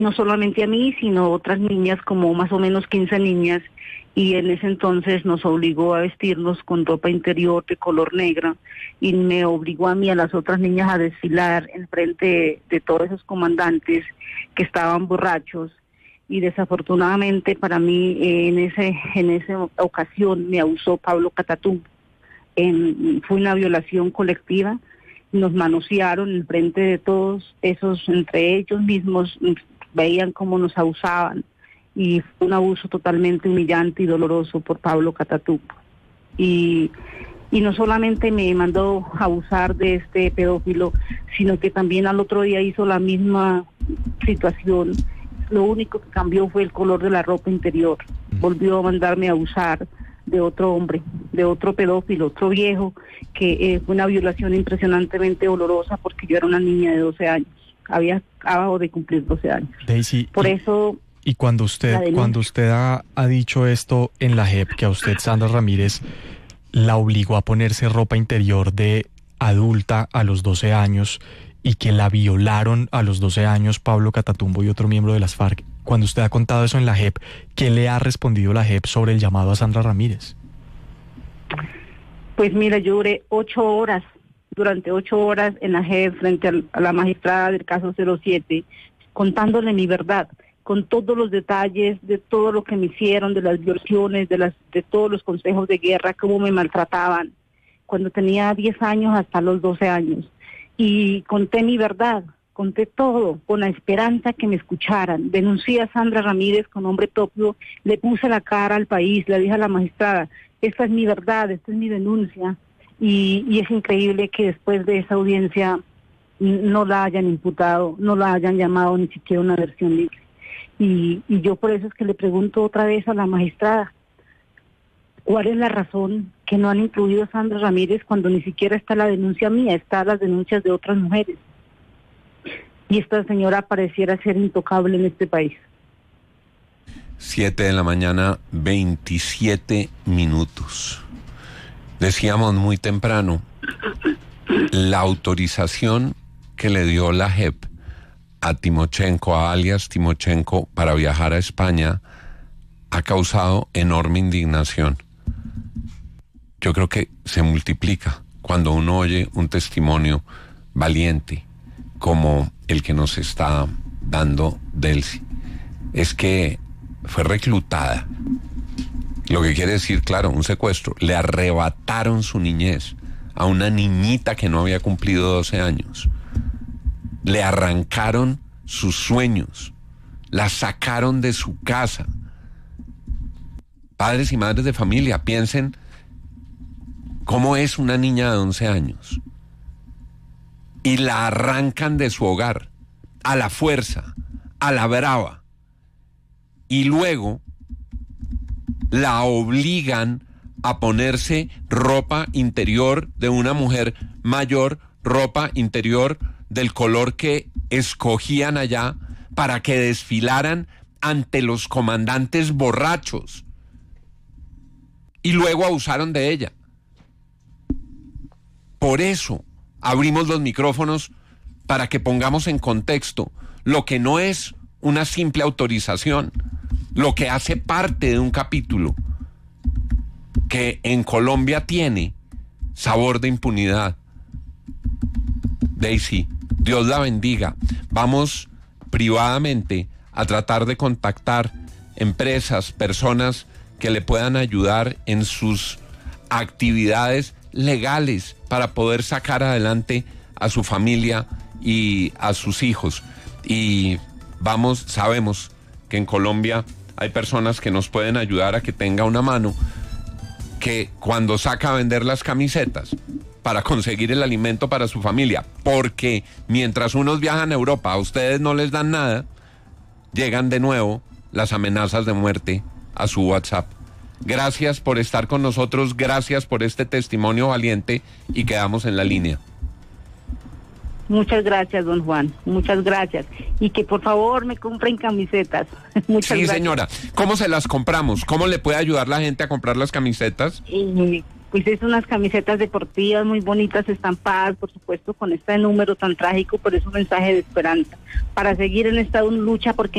no solamente a mí, sino a otras niñas, como más o menos 15 niñas, y en ese entonces nos obligó a vestirnos con ropa interior de color negra, y me obligó a mí, a las otras niñas, a desfilar en frente de todos esos comandantes que estaban borrachos, y desafortunadamente para mí en esa ocasión me abusó Pablo Catatumbo. Fue una violación colectiva, nos manosearon en frente de todos esos, entre ellos mismos veían cómo nos abusaban, y fue un abuso totalmente humillante y doloroso por Pablo Catatumbo. Y no solamente me mandó a abusar de este pedófilo, sino que también al otro día hizo la misma situación. Lo único que cambió fue el color de la ropa interior. Volvió a mandarme a abusar de otro hombre, de otro pedófilo, otro viejo, que fue una violación impresionantemente dolorosa, porque yo era una niña de 12 años. Acababa de cumplir 12 años. Daisy, por eso... Y cuando usted ha dicho esto en la JEP, que a usted, Sandra Ramírez, la obligó a ponerse ropa interior de adulta a los 12 años y que la violaron a los 12 años Pablo Catatumbo y otro miembro de las FARC, cuando usted ha contado eso en la JEP, ¿qué le ha respondido la JEP sobre el llamado a Sandra Ramírez? Pues mira, yo duré 8 horas, durante 8 horas en la JEP frente a la magistrada del caso 07, contándole mi verdad, con todos los detalles de todo lo que me hicieron, de las violaciones, de todos los consejos de guerra, cómo me maltrataban, cuando tenía 10 años hasta los 12 años. Y conté mi verdad, conté todo, con la esperanza que me escucharan. Denuncié a Sandra Ramírez con nombre propio, le puse la cara al país, le dije a la magistrada, esta es mi verdad, esta es mi denuncia. Y es increíble que después de esa audiencia no la hayan imputado, no la hayan llamado ni siquiera una versión libre. Y yo por eso es que le pregunto otra vez a la magistrada, ¿cuál es la razón que no han incluido a Sandra Ramírez cuando ni siquiera está la denuncia mía, están las denuncias de otras mujeres? Y esta señora pareciera ser intocable en este país. 7 de la mañana, 27 minutos. Decíamos muy temprano, la autorización que le dio la JEP a Timochenko, a alias Timochenko, para viajar a España, ha causado enorme indignación. Yo creo que se multiplica cuando uno oye un testimonio valiente como el que nos está dando Delcy. Es que fue reclutada, lo que quiere decir, claro, un secuestro. Le arrebataron su niñez a una niñita que no había cumplido 12 años. Le arrancaron sus sueños, la sacaron de su casa. Padres y madres de familia, piensen cómo es una niña de 11 años. Y la arrancan de su hogar, a la fuerza, a la brava. Y luego la obligan a ponerse ropa interior de una mujer mayor, ropa interior del color que escogían allá, para que desfilaran ante los comandantes borrachos. Y luego abusaron de ella. Por eso abrimos los micrófonos, para que pongamos en contexto lo que no es una simple autorización, lo que hace parte de un capítulo que en Colombia tiene sabor de impunidad. Daisy, Dios la bendiga. Vamos privadamente a tratar de contactar empresas, personas que le puedan ayudar en sus actividades legales para poder sacar adelante a su familia y a sus hijos. Y sabemos que en Colombia hay personas que nos pueden ayudar a que tenga una mano, que cuando saca a vender las camisetas para conseguir el alimento para su familia, porque mientras unos viajan a Europa, a ustedes no les dan nada, llegan de nuevo las amenazas de muerte a su WhatsApp. Gracias por estar con nosotros, gracias por este testimonio valiente, y quedamos en la línea. Muchas gracias, don Juan, muchas gracias. Y que por favor me compren camisetas. Muchas gracias. Sí, señora. ¿Cómo se las compramos? ¿Cómo le puede ayudar la gente a comprar las camisetas? Pues es unas camisetas deportivas muy bonitas, estampadas, por supuesto, con este número tan trágico, pero es un mensaje de esperanza para seguir en esta lucha, porque